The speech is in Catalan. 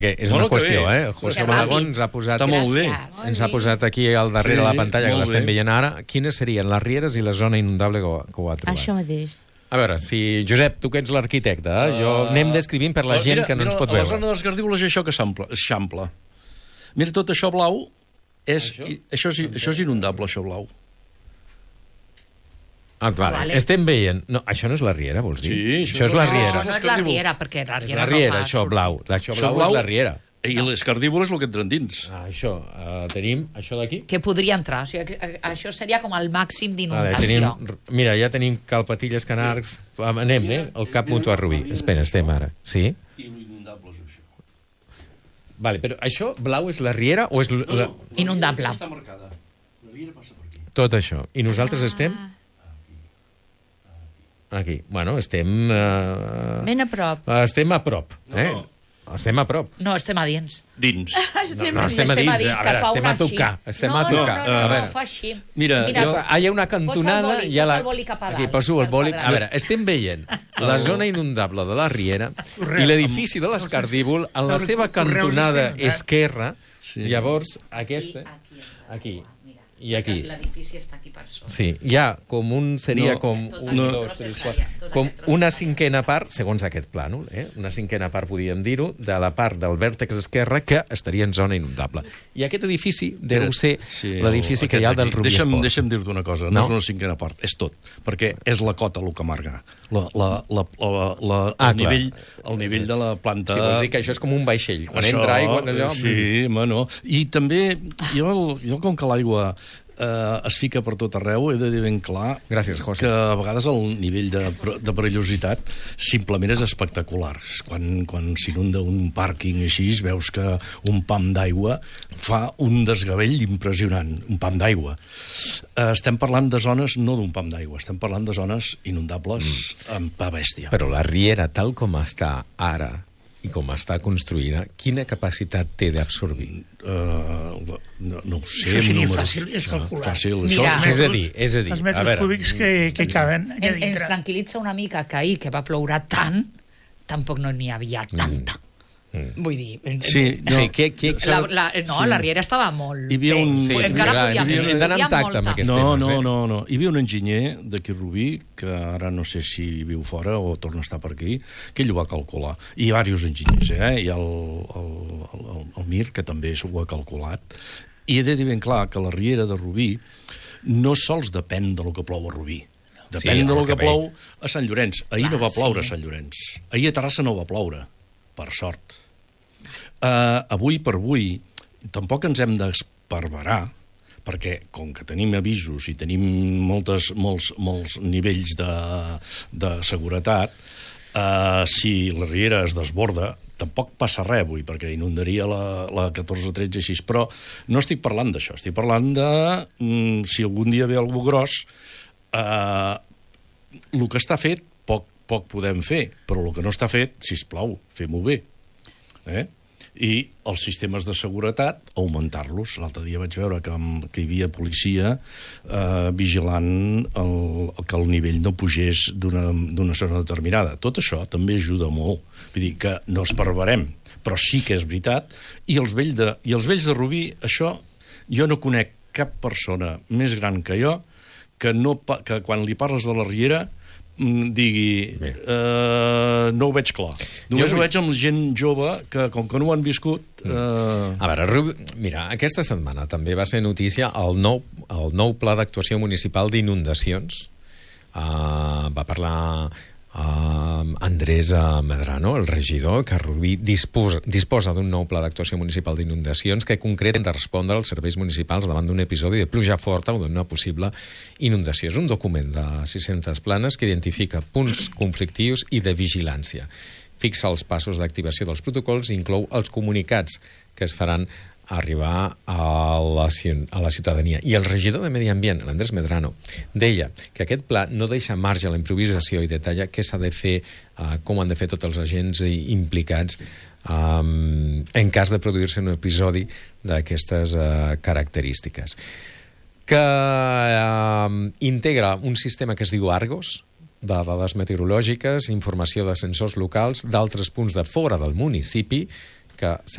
És una qüestió, José Malagón ens ha posat aquí al darrere de la pantalla, que l'estem veient ara, quines serien les rieres i la zona inundable que ho ha trobat. Això mateix. A veure, si Josep, tu que ets l'arquitecte, anem descrivint per la gent que no ens pot veure. La zona dels Gardívoles és això que s'ampla. Mira, tot això blau, això és inundable, això blau. Vale. Estem veient... No, això no és la riera, vols dir? Sí, això és la riera. No és la riera, perquè la riera no fa... Això blau. Això blau és la riera. I les Gardívoles és el que entren dins. Això, tenim això d'aquí. Que podria entrar. O sigui, això seria com el màxim d'inundació. Mira, ja tenim Calpatilles, Canarcs... Anem, el Cap Mutu a Rubí. Espera, estem ara. Sí? I l'inundable és això. Vale, però això blau és la riera o és... Inundable. Està marcada. La riera passa per aquí. Tot això. I nosaltres estem... Aquí. Bueno, estem... Ben a prop. Estem a prop, Estem a prop. No, estem a dins. Dins. No, estem a dins. A veure, estem a tocar. Estem a tocar. No, fa així. Mira, hi ha una cantonada... Posa el boli cap a dalt. Aquí, poso el boli. A veure, estem veient la zona inundable de la riera i l'edifici de l'Escardívol en la seva cantonada esquerra. Llavors, aquesta... Aquí. I aquí. L'edifici està aquí per sota. Sí, hi ha com un... Seria com una cinquena part, segons aquest plànol, una cinquena part, podríem dir-ho, de la part del vèrtex esquerre que estaria en zona inundable. I aquest edifici deu ser l'edifici que hi ha del Rubí Esport. Deixa'm dir-te una cosa, no és una cinquena part, és tot, perquè és la cota el que marca. El nivell de la planta... Sí, vols dir que això és com un vaixell, quan entra aigua d'allò... Sí, no. I també, jo com que l'aigua es fica per tot arreu, he de dir ben clar que a vegades el nivell de perillositat simplement és espectacular. Quan s'inunda un pàrquing així, veus que un pam d'aigua fa un desgavell impressionant, un pam d'aigua. Estem parlant de zones, no d'un pam d'aigua, estem parlant de zones inundables amb pa bèstia. Però la riera, tal com està ara, i com està construïda, quina capacitat té d'absorbir? No ho sé. Fàcil és calcular. Mira, és a dir... Els metres cúbics que caben allà dintre. Ens tranquil·litza una mica que ahir, que va ploure tant, tampoc no n'hi havia tanta. Vull dir... La riera estava molt bé. Encara podíem... d'anar amb tacte amb aquests temes. No. Hi havia un enginyer d'aquí Rubí, que ara no sé si viu fora o torna a estar per aquí, que ell ho va calcular. I hi ha diversos enginyers, i el Mir, que també ho ha calculat. I he de dir ben clar que la riera de Rubí no sols depèn del que plou a Rubí. Depèn del que plou a Sant Llorenç. Ahir no va ploure a Sant Llorenç. Ahir a Terrassa no va ploure, per sort. Avui per avui tampoc ens hem d'esparverar, perquè com que tenim avisos i tenim molts nivells de seguretat, si la riera es desborda tampoc passa res avui, perquè inundaria la 14-13 així, però no estic parlant d'això, estic parlant de si algun dia ve algú gros, el que està fet poc podem fer, però el que no està fet, sisplau, fem-ho bé. I els sistemes de seguretat, augmentar-los. L'altre dia vaig veure que hi havia policia vigilant que el nivell no pugés d'una zona determinada. Tot això també ajuda molt. Vull dir que no esparverem, però sí que és veritat. I els vells de Rubí, això, jo no conec cap persona més gran que jo que quan li parles de la riera digui, no ho veig clar. Només ho veig amb gent jove que, com que no ho han viscut... A veure, mira, aquesta setmana també va ser notícia el nou pla d'actuació municipal d'inundacions. Va parlar Andrés Medrano, el regidor, que Rubí disposa d'un nou pla d'actuació municipal d'inundacions que concreta de respondre als serveis municipals davant d'un episodi de pluja forta o d'una possible inundació. És un document de 600 planes que identifica punts conflictius i de vigilància. Fixa els passos d'activació dels protocols i inclou els comunicats que es faran arribar a la ciutadania. I el regidor de Medi Ambient, l'Andrés Medrano, deia que aquest pla no deixa marge a la improvisació i detalla què s'ha de fer, com han de fer tots els agents implicats en cas de produir-se un episodi d'aquestes característiques. Que integra un sistema que es diu Argos, de dades meteorològiques, informació de sensors locals d'altres punts de fora del municipi, que